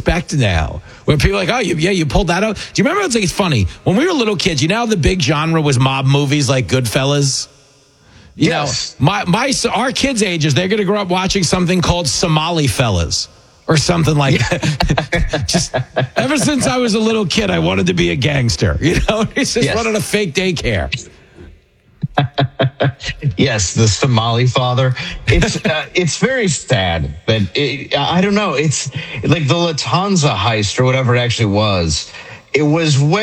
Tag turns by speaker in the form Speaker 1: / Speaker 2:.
Speaker 1: respect now. Where people are like, oh, you pulled that out. Do you remember? It's funny. When we were little kids, you know how the big genre was mob movies like Goodfellas? You
Speaker 2: Yes.
Speaker 1: know, our kids' ages, they're going to grow up watching something called Somali Fellas or something like that. Just ever since I was a little kid, I wanted to be a gangster. You know, he's just running a fake daycare.
Speaker 2: Yes, the Somali father. It's very sad that I don't know. It's like the Lufthansa heist or whatever it actually was. It was way